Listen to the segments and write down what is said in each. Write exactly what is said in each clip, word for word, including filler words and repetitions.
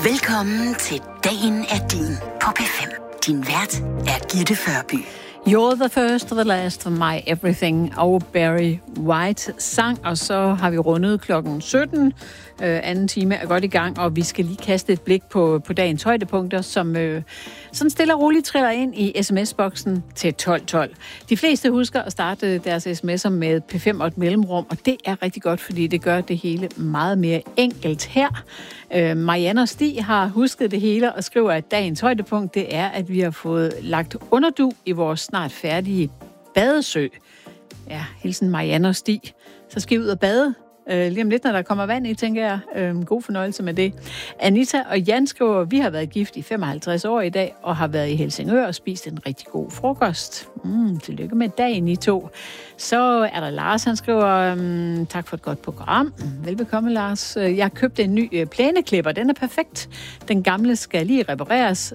Velkommen til Dagen er din på P fem. Din vært er Gitte Førby. You're the first, the last, my everything, og Barry White sang, og så har vi rundet klokken sytten. Øh, anden time er godt i gang, og vi skal lige kaste et blik på, på dagens højdepunkter, som øh, sådan stille og roligt triller ind i sms-boksen til tolv tolv. De fleste husker at starte deres sms'er med P fem og et mellemrum, og det er rigtig godt, fordi det gør det hele meget mere enkelt her. Øh, Marianne og Stig har husket det hele og skriver, at dagens højdepunkt, det er, at vi har fået lagt underdu i vores snart færdige badesø. Ja, hilsen Marianne og Stig. Så skal I ud og bade. Øh, lige om lidt, når der kommer vand i, tænker jeg. Øh, god fornøjelse med det. Anita og Jan skriver, vi har været gift i femoghalvtreds år i dag, og har været i Helsingør og spist en rigtig god frokost. Mm, tillykke med dagen, I to. Så er der Lars, han skriver, um, tak for et godt program. Velbekomme, Lars. Jeg har købt en ny plæneklipper. Den er perfekt. Den gamle skal lige repareres,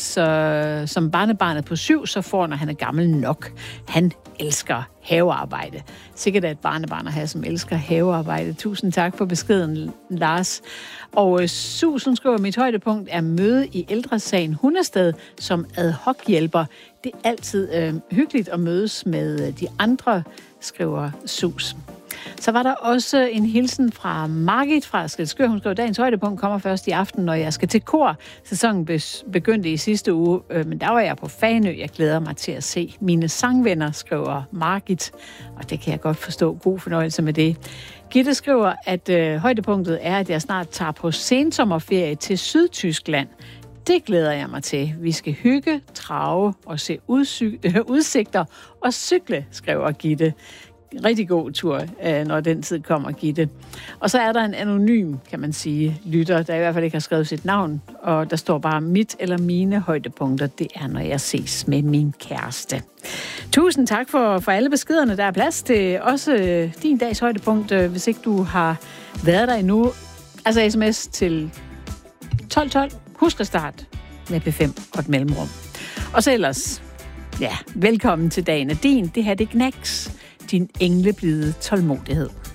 så som barnebarnet på syv, så får, når han er gammel nok. Han elsker havearbejde. Sikkert er et barnebarn at have, som elsker havearbejde. Tusind tak for beskeden, Lars. Og øh, Susan skriver, mit højdepunkt er møde i ældresagen Hundested som ad hoc hjælper. Det er altid øh, hyggeligt at mødes med de andre, skriver Sus. Så var der også en hilsen fra Margit fra Skælskør. Hun skriver, dagens højdepunkt kommer først i aften, når jeg skal til kor. Sæsonen begyndte i sidste uge, men der var jeg på Fanø. Jeg glæder mig til at se mine sangvenner, skriver Margit. Og det kan jeg godt forstå. God fornøjelse med det. Gitte skriver, at øh, højdepunktet er, at jeg snart tager på sensommerferie til Sydtyskland. Det glæder jeg mig til. Vi skal hygge, trave og se udsy- øh, udsigter og cykle, skriver Gitte. Rigtig god tur, når den tid kommer, Gitte. Og så er der en anonym, kan man sige, lytter, der i hvert fald ikke har skrevet sit navn, og der står bare mit eller mine højdepunkter. Det er, når jeg ses med min kæreste. Tusind tak for, for alle beskederne. Der er plads til også øh, din dags højdepunkt, øh, hvis ikke du har været der endnu. Altså sms til tolv tolv. Husk at starte med P fem og et mellemrum. Og så ellers, ja, velkommen til dagen af din. Det her det er Knacks. Din engleblide tålmodighed.